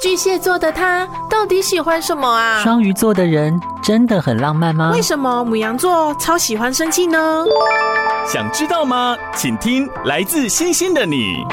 巨蟹座的他到底喜欢什么啊？ 双鱼座的人真的很浪漫吗？ 为什么牡羊座超喜欢生气呢？ 想知道吗？请听来自星星的你。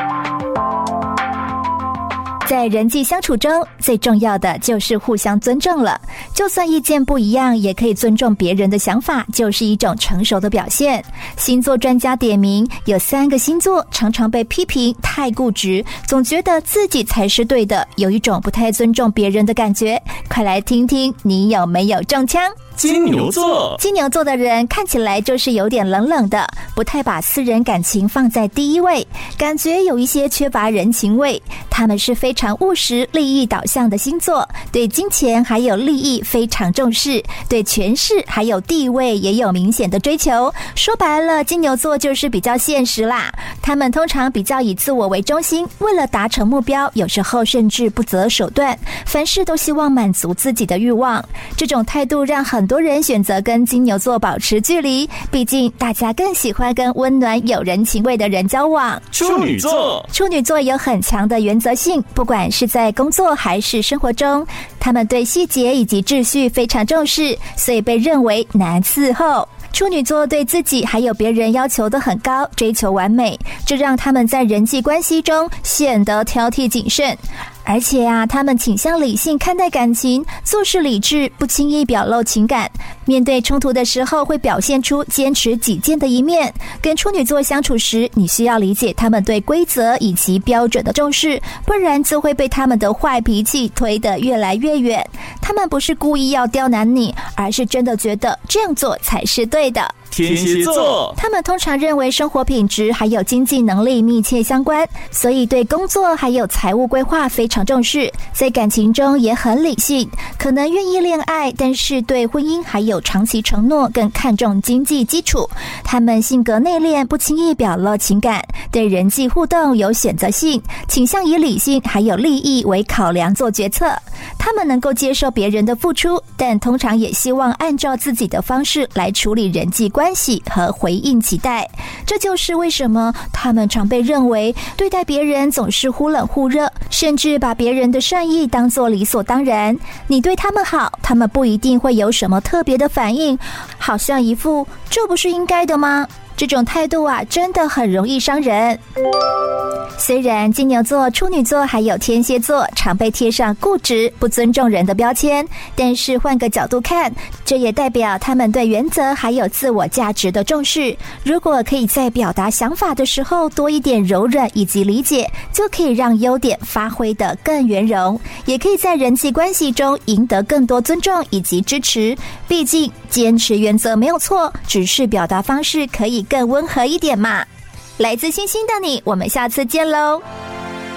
在人际相处中，最重要的就是互相尊重了。就算意见不一样，也可以尊重别人的想法，就是一种成熟的表现。星座专家点名，有3个星座常常被批评太固执，总觉得自己才是对的，有一种不太尊重别人的感觉。快来听听你有没有中枪？ 金牛座， 金牛座的人看起来就是有点冷冷的，不太把私人感情放在第一位，感觉有一些缺乏人情味。他们是非常务实、利益导向的星座，对金钱还有利益非常重视，对权势还有地位也有明显的追求。说白了，金牛座就是比较现实啦。他们通常比较以自我为中心，为了达成目标，有时候甚至不择手段，凡事都希望满足自己的欲望。这种态度让很多人选择跟金牛座保持距离，毕竟大家更喜欢跟温暖有人情味的人交往。 处女座， 处女座有很强的原则性，不管是在工作还是生活中，他们对细节以及秩序非常重视，所以被认为难伺候。处女座对自己还有别人要求都很高，追求完美，这让他们在人际关系中显得挑剔谨慎。而且他们倾向理性看待感情，做事理智，不轻易表露情感。面对冲突的时候，会表现出坚持己见的一面。跟处女座相处时，你需要理解他们对规则以及标准的重视，不然就会被他们的坏脾气推得越来越远。他们不是故意要刁难你，而是真的觉得这样做才是对的。 天蝎座， 他们通常认为生活品质还有经济能力密切相关，所以对工作还有财务规划非常重视，在感情中也很理性，可能愿意恋爱，但是对婚姻还有长期承诺更看重经济基础。他们性格内敛，不轻易表露情感，对人际互动有选择性，倾向以理性还有利益为考量做决策。他们能够接受别人的付出，但通常也希望按照自己的方式来处理人际关系和回应期待。这就是为什么他们常被认为对待别人总是忽冷忽热，甚至把别人的善意当作理所当然。你对他们好，他们不一定会有什么特别的反应，好像一副这不是应该的吗？这种态度真的很容易伤人。虽然金牛座、处女座还有天蝎座常被贴上固执、不尊重人的标签，但是换个角度看，这也代表他们对原则还有自我价值的重视。如果可以在表达想法的时候多一点柔软以及理解，就可以让优点发挥得更圆融，也可以在人际关系中赢得更多尊重以及支持。毕竟坚持原则没有错，只是表达方式可以更温和一点嘛。来自星星的你，我们下次见喽。